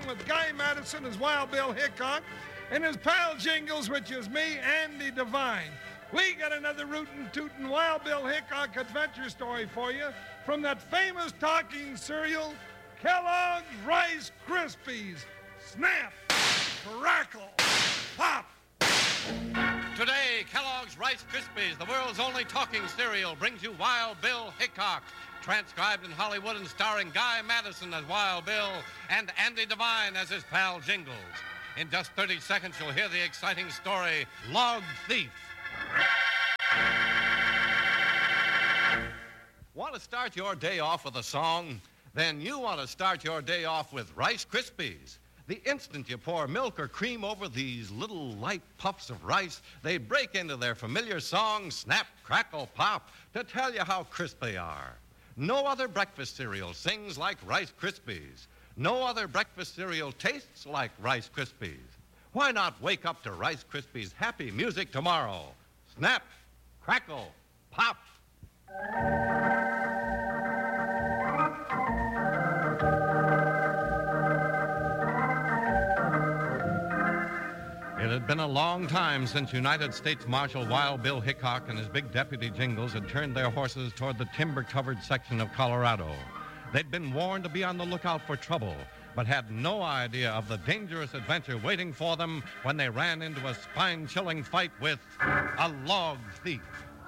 along with Guy Madison as Wild Bill Hickok and his pal Jingles, which is me, Andy Devine. We got another rootin' tootin' Wild Bill Hickok adventure story for you from that famous talking cereal, Kellogg's Rice Krispies. Snap, crackle, pop. Today, Kellogg's Rice Krispies, the world's only talking cereal, brings you Wild Bill Hickok, transcribed in Hollywood and starring Guy Madison as Wild Bill and Andy Devine as his pal Jingles. In just 30 seconds, you'll hear the exciting story, Log Thief. Want to start your day off with a song? Then you want to start your day off with Rice Krispies. The instant you pour milk or cream over these little light puffs of rice, they break into their familiar song, Snap, Crackle, Pop, to tell you how crisp they are. No other breakfast cereal sings like Rice Krispies. No other breakfast cereal tastes like Rice Krispies. Why not wake up to Rice Krispies' happy music tomorrow? Snap, crackle, pop. It had been a long time since United States Marshal Wild Bill Hickok and his big deputy Jingles had turned their horses toward the timber-covered section of Colorado. They'd been warned to be on the lookout for trouble, but had no idea of the dangerous adventure waiting for them when they ran into a spine-chilling fight with a log thief.